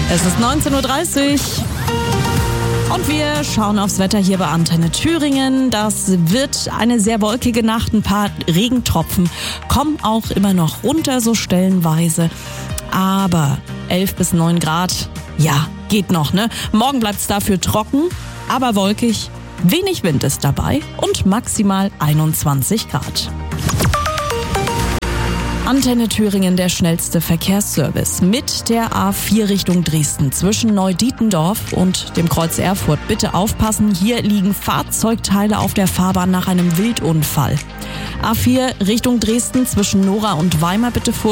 Es ist 19:30 Uhr. Und wir schauen aufs Wetter hier bei Antenne Thüringen. Das wird eine sehr wolkige Nacht. Ein paar Regentropfen kommen auch immer noch runter, so stellenweise. Aber 11 bis 9 Grad, ja, geht noch, ne? Morgen bleibt es dafür trocken, aber wolkig. Wenig Wind ist dabei und maximal 21 Grad. Antenne Thüringen, der schnellste Verkehrsservice. Mit der A4 Richtung Dresden zwischen Neudietendorf und dem Kreuz Erfurt. Bitte aufpassen, hier liegen Fahrzeugteile auf der Fahrbahn nach einem Wildunfall. A4 Richtung Dresden zwischen Nora und Weimar bitte